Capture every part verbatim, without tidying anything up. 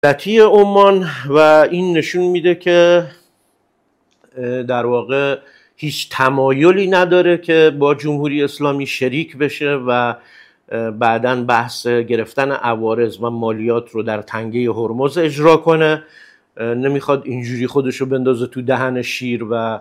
دولتی عمان و این نشون میده که در واقع هیچ تمایلی نداره که با جمهوری اسلامی شریک بشه و بعداً بحث گرفتن عوارض و مالیات رو در تنگه هرمز اجرا کنه. نمیخواد اینجوری خودشو بندازه تو دهن شیر و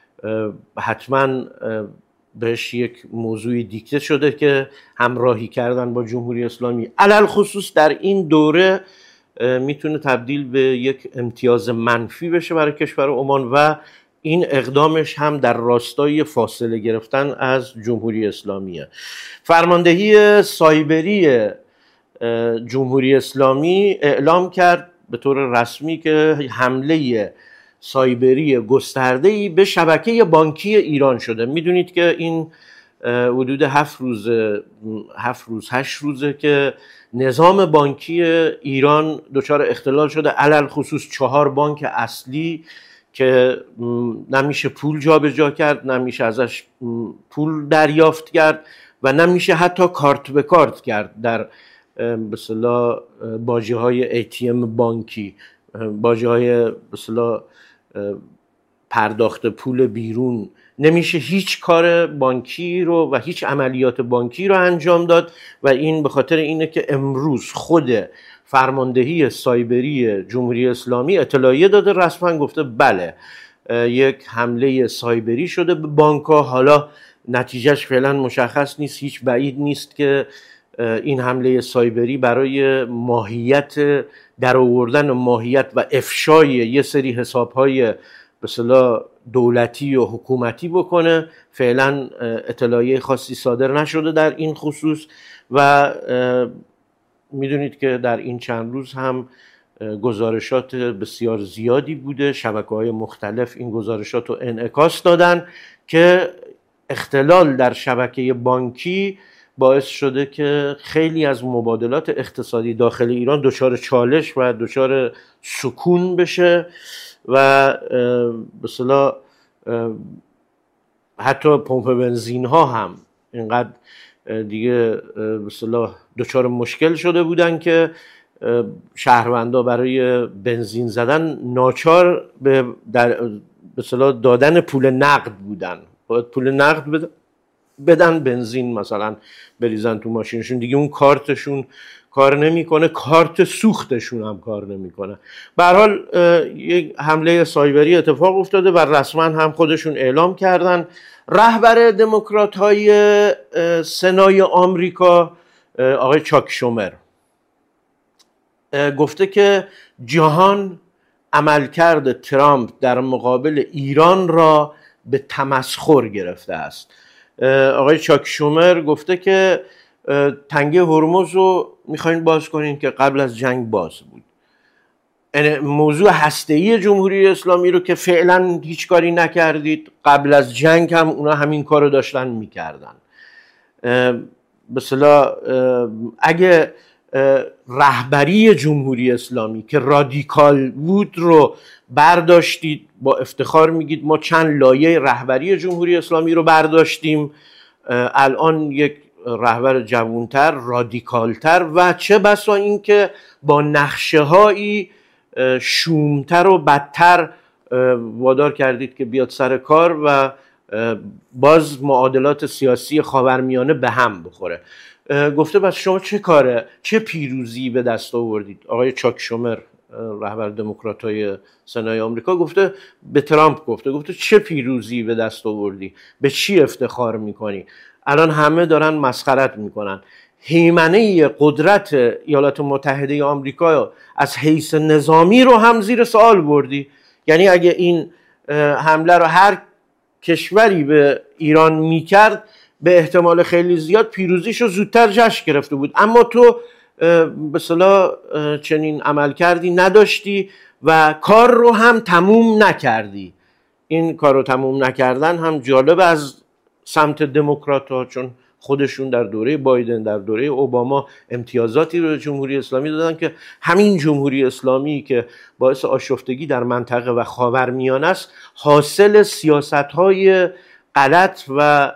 حتما بهش یک موضوعی دیکته شده که همراهی کردن با جمهوری اسلامی علل خصوص در این دوره میتونه تبدیل به یک امتیاز منفی بشه برای کشور عمان و این اقدامش هم در راستای فاصله گرفتن از جمهوری اسلامیه. فرماندهی سایبری جمهوری اسلامی اعلام کرد به طور رسمی که حمله سایبری گسترده‌ای به شبکه بانکی ایران شده. میدونید که این حدود هفت روز هفت روز هشت روزه که نظام بانکی ایران دچار اختلال شده، علل خصوص چهار بانک اصلی که نمیشه پول جابجا کرد، نمیشه ازش پول دریافت کرد و نمیشه حتی کارت به کارت کرد در به اصطلاح باجه های ای تی ام بانکی، باجه های به اصطلاح پرداخت پول بیرون. نمیشه هیچ کار بانکی رو و هیچ عملیات بانکی رو انجام داد و این به خاطر اینه که امروز خود فرماندهی سایبری جمهوری اسلامی اطلاعیه داده، رسما گفته بله یک حمله سایبری شده به بانک‌ها. حالا نتیجهش فعلا مشخص نیست، هیچ بعید نیست که این حمله سایبری برای ماهیت در آوردن ماهیت و افشای یه سری حساب‌های به اصطلاح دولتی و حکومتی بکنه. فعلا اطلاعیه خاصی صادر نشده در این خصوص و میدونید که در این چند روز هم گزارشات بسیار زیادی بوده، شبکه‌های مختلف این گزارشات رو انعکاس دادن که اختلال در شبکه بانکی باعث شده که خیلی از مبادلات اقتصادی داخل ایران دچار چالش و دچار سکون بشه و به اصطلاح حتی پمپ بنزین ها هم اینقدر دیگه به اصطلاح دچار مشکل شده بودن که شهروندا برای بنزین زدن ناچار به در به اصطلاح دادن پول نقد بودن، باید پول نقد بدن بدن بنزین مثلا بریزن تو ماشینشون، دیگه اون کارتشون کار نمیکنه، کارت سوختشون هم کار نمیکنه. به هر حال یک حمله سایبری اتفاق افتاده و رسما هم خودشون اعلام کردن. رهبر دموکرات های سنای آمریکا آقای چاک شومر گفته که جهان عملکرد ترامپ در مقابل ایران را به تمسخر گرفته است. آقای چاک شومر گفته که تنگه هرمز رو میخواین باز کنین که قبل از جنگ باز بود. موضوع هسته‌ای جمهوری اسلامی رو که فعلا هیچ کاری نکردید، قبل از جنگ هم اونا همین کار رو داشتن میکردن. به اصطلاح اگه رهبری جمهوری اسلامی که رادیکال بود رو برداشتید، با افتخار میگید ما چند لایه رهبری جمهوری اسلامی رو برداشتیم، الان یک رهبر جوانتر، رادیکالتر و چه بسا این که با نقشه هایی شومتر و بدتر وادار کردید که بیاد سر کار و باز معادلات سیاسی خاورمیانه به هم بخوره. گفته بس شما چه کاره، چه پیروزی به دست آوردید؟ آقای چاک شومر رهبر دموکرات‌های سنای آمریکا گفته به ترامپ گفته گفته چه پیروزی به دست آوردی، به چی افتخار میکنی؟ الان همه دارن مسخرت میکنن. هیمنه قدرت ایالات متحده آمریکا از حیث نظامی رو هم زیر سوال بردی. یعنی اگه این حمله رو هر کشوری به ایران میکرد به احتمال خیلی زیاد پیروزیشو زودتر جشن گرفته بود، اما تو به اصطلاح چنین عمل کردی نداشتی و کار رو هم تموم نکردی. این کار رو تموم نکردن هم جالب از سمت دموکرات‌ها، چون خودشون در دوره بایدن، در دوره اوباما امتیازاتی رو جمهوری اسلامی دادن که همین جمهوری اسلامی که باعث آشفتگی در منطقه و خاورمیانه است حاصل سیاست‌های غلط و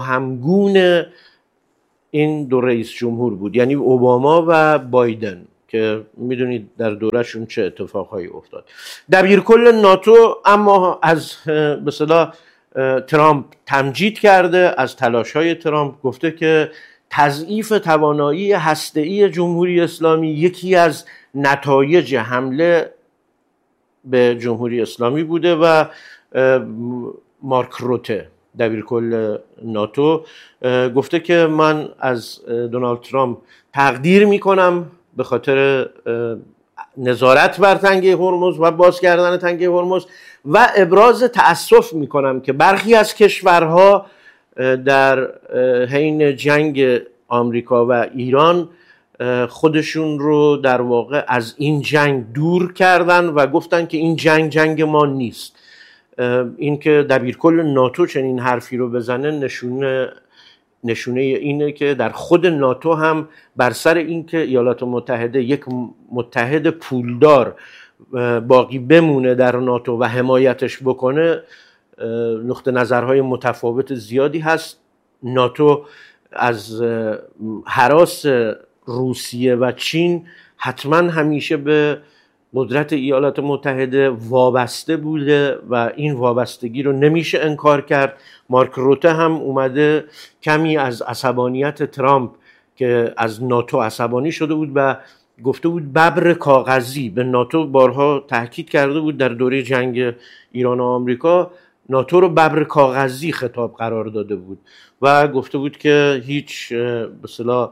ناهمگون این دو رئیس جمهور بود، یعنی اوباما و بایدن که میدونید در دورهشون چه اتفاقهایی افتاد. دبیرکل ناتو اما از به اصطلاح ترامپ تمجید کرده، از تلاش‌های ترامپ گفته که تضعیف توانایی هسته‌ای جمهوری اسلامی یکی از نتایج حمله به جمهوری اسلامی بوده و مارک روته دبیرکل ناتو گفته که من از دونالد ترامپ تقدیر میکنم به خاطر نظارت بر تنگه هرمز و باز کردن تنگه هرمز و ابراز تأسف میکنم که برخی از کشورها در حین جنگ آمریکا و ایران خودشون رو در واقع از این جنگ دور کردن و گفتن که این جنگ جنگ ما نیست. این که دبیرکل ناتو چنین حرفی رو بزنه نشونه نشونه اینه که در خود ناتو هم بر سر این که ایالات متحده یک متحد پولدار باقی بمونه در ناتو و حمایتش بکنه نقطه نظرهای متفاوت زیادی هست. ناتو از هراس روسیه و چین حتما همیشه به قدرت ایالات متحده وابسته بوده و این وابستگی رو نمیشه انکار کرد. مارک روته هم اومده کمی از عصبانیت ترامپ که از ناتو عصبانی شده بود و گفته بود ببر کاغذی، به ناتو بارها تاکید کرده بود در دوره جنگ ایران و آمریکا ناتو رو ببر کاغذی خطاب قرار داده بود و گفته بود که هیچ به اصطلاح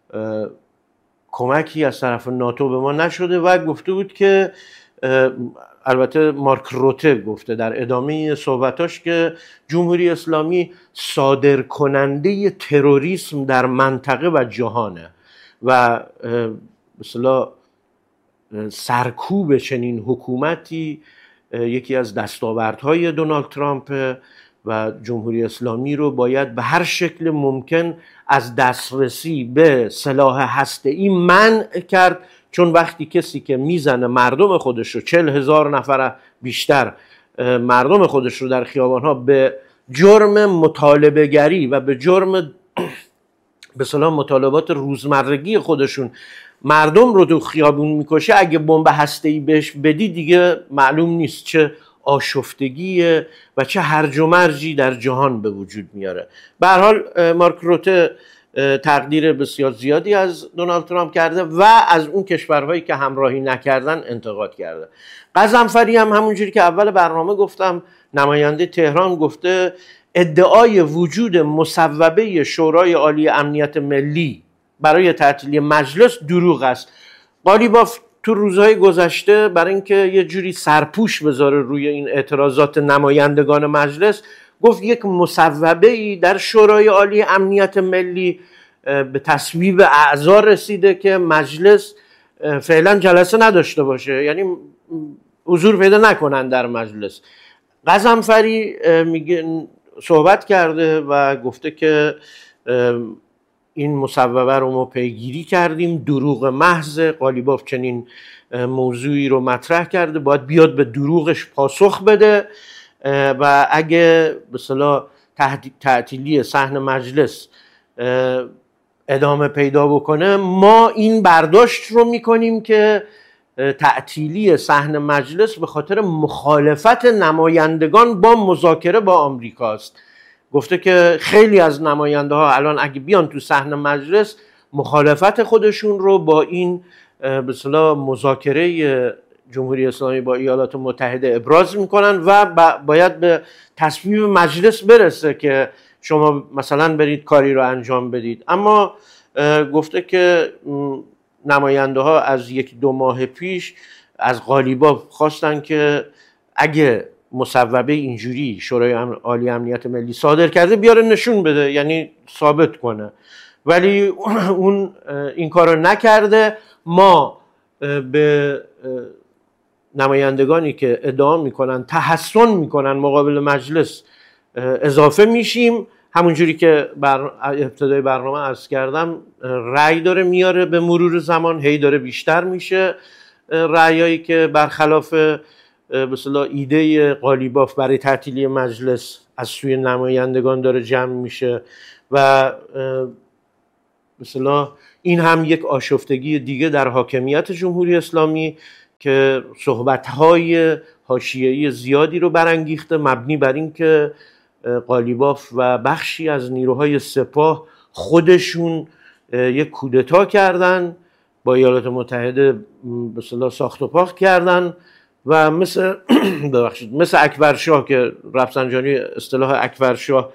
کمکی از طرف ناتو به ما نشده و گفته بود که البته مارک روته گفته در ادامه صحبتاش که جمهوری اسلامی صادر کننده تروریسم در منطقه و جهانه و به اصطلاح سرکوب چنین حکومتی یکی از دستاوردهای دونالد ترامپ و جمهوری اسلامی رو باید به هر شکل ممکن از دسترسی به سلاح هسته‌ای منع کرد، چون وقتی کسی که میزنه مردم خودش رو چل هزار نفر بیشتر مردم خودش رو در خیابانها به جرم مطالبه گری و به جرم به اصطلاح مطالبات روزمرگی خودشون مردم رو تو خیابون میکشه، اگه بمب هسته‌ای بهش بدی دیگه معلوم نیست چه آشفتگی و چه هرج و مرجی در جهان به وجود میاره. به هر حال مارک روته تقدیر بسیار زیادی از دونالد ترامپ کرده و از اون کشورهایی که همراهی نکردن انتقاد کرده. قزنفری هم همونجوری که اول برنامه گفتم نماینده تهران گفته ادعای وجود مصوبه شورای عالی امنیت ملی برای تعطیلی مجلس دروغ است. قالیباف تو روزهای گذشته برای اینکه یه جوری سرپوش بذاره روی این اعتراضات نمایندگان مجلس گفت یک مصوبه‌ای در شورای عالی امنیت ملی به تصویب اعضا رسیده که مجلس فعلا جلسه نداشته باشه، یعنی حضور پیدا نکنن در مجلس. قزنفری میگه صحبت کرده و گفته که این مصوبه رو ما پیگیری کردیم، دروغ محض. قالیباف چنین موضوعی رو مطرح کرده، باید بیاد به دروغش پاسخ بده و اگه به اصطلاح تعطیلی صحن مجلس ادامه پیدا بکنه ما این برداشت رو میکنیم که تعطیلی صحن مجلس به خاطر مخالفت نمایندگان با مذاکره با آمریکاست. گفته که خیلی از نماینده ها الان اگه بیان تو صحن مجلس مخالفت خودشون رو با این به اصطلاح مذاکره جمهوری اسلامی با ایالات متحده ابراز میکنن و باید به تصویب مجلس برسه که شما مثلا برید کاری رو انجام بدید. اما گفته که نماینده ها از یک دو ماه پیش از قالیباف خواستن که اگه مصوبه اینجوری شورای عالی امنیت ملی صادر کرده بیاره نشون بده، یعنی ثابت کنه، ولی اون این کارو نکرده. ما به نمایندگانی که ادعا میکنن تحسن میکنن مقابل مجلس اضافه میشیم. همونجوری که بر ابتدای برنامه عرض کردم رأی داره میاره به مرور زمان، هی داره بیشتر میشه رأیایی که برخلاف به اصطلاح ایده قالیباف برای تعطیلی مجلس از سوی نمایندگان داره جمع میشه و به اصطلاح این هم یک آشفتگی دیگه در حاکمیت جمهوری اسلامی که صحبت‌های حاشیه‌ای زیادی رو برانگیخته، مبنی بر این که قالیباف و بخشی از نیروهای سپاه خودشون یک کودتا کردن، با ایالات متحده به اصطلاح ساخت و پاخت کردن و مثل ببخشید مثل اکبرشاه که رفسنجانی اصطلاح اکبرشاه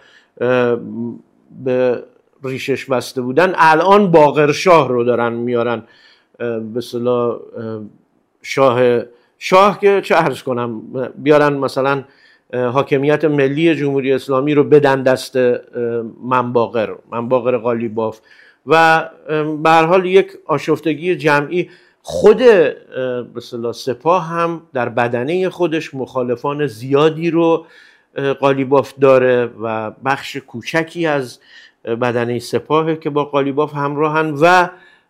به ریشش بسته بودن، الان باقرشاه رو دارن میارن به اصطلاح شاه شاه که چه عرض کنم، بیارن مثلا حاکمیت ملی جمهوری اسلامی رو بدن دست منباقر منباقر قالیباف و به هر حال یک آشفتگی جمعی. خود به اصطلاح سپاه هم در بدنه خودش مخالفان زیادی رو قالیباف داره و بخش کوچکی از بدنه سپاه که با قالیباف همراهن و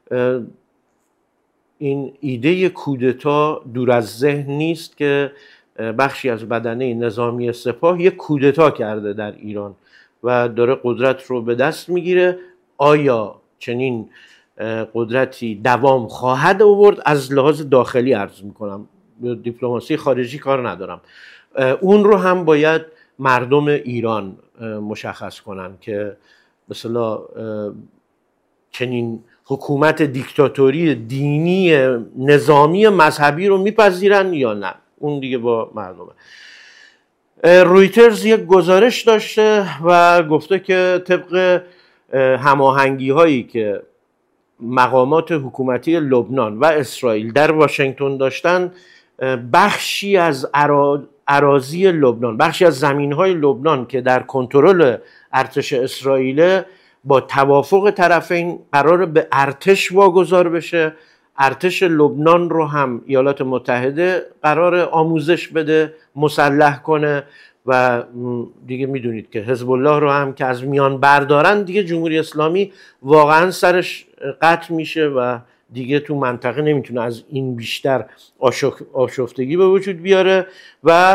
این ایده کودتا دور از ذهن نیست که بخشی از بدنه نظامی سپاه یک کودتا کرده در ایران و داره قدرت رو به دست میگیره. آیا چنین قدرتی دوام خواهد آورد؟ از لحاظ داخلی عرض میکنم، دیپلماسی خارجی کار ندارم. اون رو هم باید مردم ایران مشخص کنن که مثلا چنین حکومت دیکتاتوری دینی نظامی مذهبی رو میپذیرن یا نه. اون دیگه با مردمه. رویترز یک گزارش داشته و گفته که طبق هماهنگی هایی که مقامات حکومتی لبنان و اسرائیل در واشنگتن داشتن، بخشی از اراضی لبنان، بخشی از زمین‌های لبنان که در کنترل ارتش اسرائیل، با توافق طرفین قرار به ارتش واگذار بشه. ارتش لبنان رو هم ایالات متحده قرار آموزش بده، مسلح کنه و دیگه میدونید که حزب الله رو هم که از میان بردارن، دیگه جمهوری اسلامی واقعا سرش قطع میشه و دیگه تو منطقه نمیتونه از این بیشتر آشفتگی به وجود بیاره. و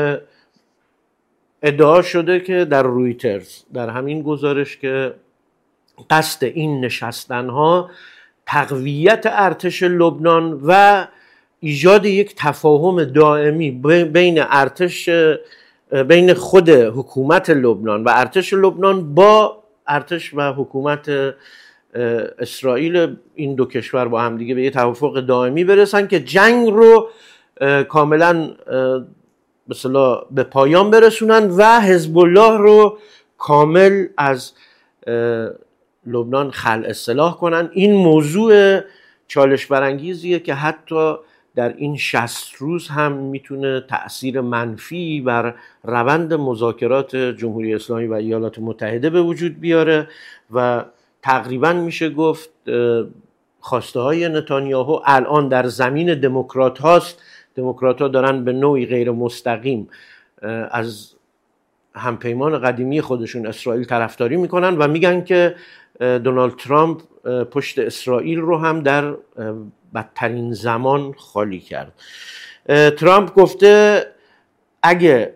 ادعا شده که در رویترز در همین گزارش که قصد این نشستنها تقویت ارتش لبنان و ایجاد یک تفاهم دائمی بین ارتش بین خود حکومت لبنان و ارتش لبنان با ارتش و حکومت اسرائیل، این دو کشور با هم دیگه به یک توافق دائمی برسن که جنگ رو کاملا به اصطلاح به پایان برسونن و حزب الله رو کامل از لبنان خلع اصلاح کنن. این موضوع چالش برانگیزیه که حتی در این شصت روز هم میتونه تأثیر منفی بر روند مذاکرات جمهوری اسلامی و ایالات متحده به وجود بیاره و تقریبا میشه گفت خواسته های نتانیاهو الان در زمین دموکرات هاست. دموکرات ها دارن به نوعی غیر مستقیم از همپیمان قدیمی خودشون اسرائیل طرفداری میکنن و میگن که دونالد ترامپ پشت اسرائیل رو هم در بدترین زمان خالی کرد. ترامپ گفته اگه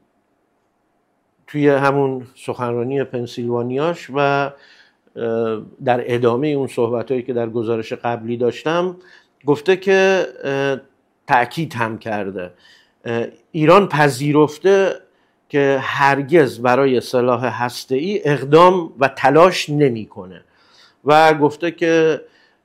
توی همون سخنرانی پنسیلوانیاش و در ادامه اون صحبتایی که در گزارش قبلی داشتم، گفته که تأکید هم کرده ایران پذیرفته که هرگز برای سلاح هسته‌ای اقدام و تلاش نمی‌کنه و گفته که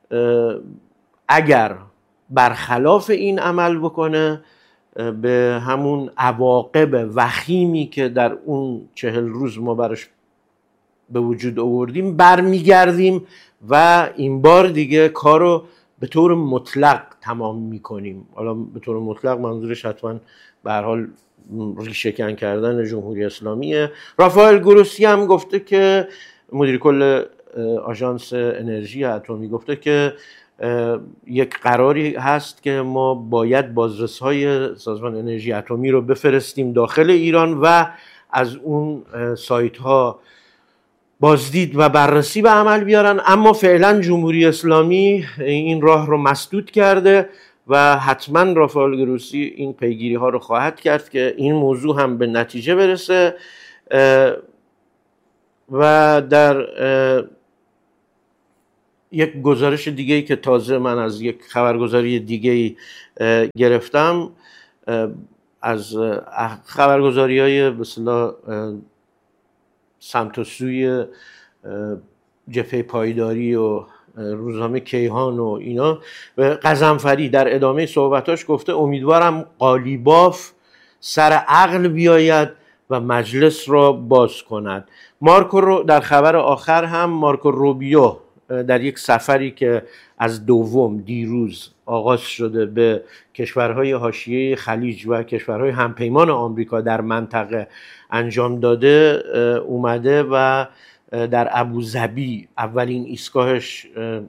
اگر برخلاف این عمل بکنه به همون عواقب وخیمی که در اون چهل روز ما براش به وجود آوردیم برمیگردیم و این بار دیگه کارو به طور مطلق تمام میکنیم. حالا به طور مطلق منظورش حتما به هر حال ریشه‌کن کردن جمهوری اسلامیه. رافائل گروسی هم گفته که مدیر کل آژانس انرژی اتمی گفته که یک قراری هست که ما باید بازرس‌های سازمان انرژی اتمی رو بفرستیم داخل ایران و از اون سایت‌ها بازدید و بررسی به عمل بیارن، اما فعلا جمهوری اسلامی این راه رو مسدود کرده و حتما رافائل گروسی این پیگیری ها رو خواهد کرد که این موضوع هم به نتیجه برسه. و در یک گزارش دیگه ای که تازه من از یک خبرگزاری دیگه ای گرفتم، از خبرگزاری های به اصطلاح سمت و سوی جبهه پایداری و روزنامه کیهان و اینا، غضنفری در ادامه صحبتاش گفته امیدوارم قالیباف سر عقل بیاید و مجلس را باز کند. مارکو رو در خبر آخر هم مارکو روبیو در یک سفری که از دوم دیروز آغاز شده به کشورهای حاشیه خلیج و کشورهای همپیمان آمریکا در منطقه انجام داده، اومده و در ابوظبی اولین ایستگاهش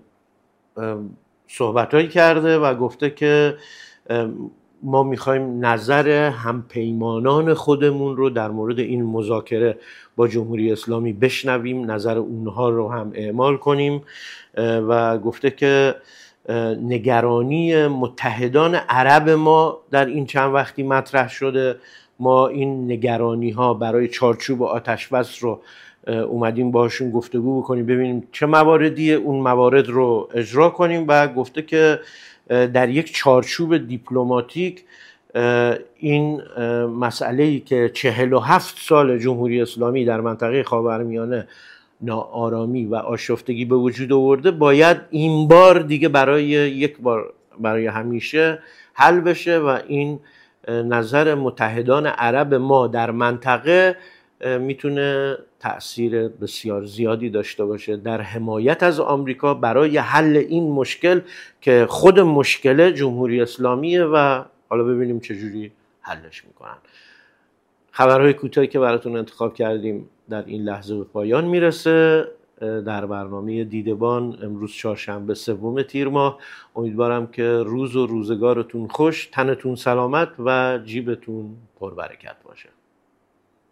صحبتایی کرده و گفته که ما میخوایم نظر همپیمانان خودمون رو در مورد این مذاکره با جمهوری اسلامی بشنویم، نظر اونها رو هم اعمال کنیم و گفته که نگرانی متحدان عرب ما در این چند وقتی مطرح شده. ما این نگرانی ها برای چارچوب آتشبس رو اومدیم باشون گفتگو بکنیم، ببینیم چه مواردیه، اون موارد رو اجرا کنیم و گفته که در یک چارچوب دیپلماتیک این مسئله‌ای که چهل و هفت سال جمهوری اسلامی در منطقه خاورمیانه ناآرامی و آشفتگی به وجود آورده باید این بار دیگه برای یک بار برای همیشه حل بشه و این نظر متحدان عرب ما در منطقه میتونه تأثیر بسیار زیادی داشته باشه در حمایت از آمریکا برای حل این مشکل که خود مشکل جمهوری اسلامیه و حالا ببینیم چجوری حلش میکنن. خبرهای کوتاهی که براتون انتخاب کردیم در این لحظه به پایان میرسه در برنامه دیدبان امروز چهارشنبه سوم تیر ماه. امیدوارم که روز و روزگارتون خوش، تنتون سلامت و جیبتون پربرکت باشه.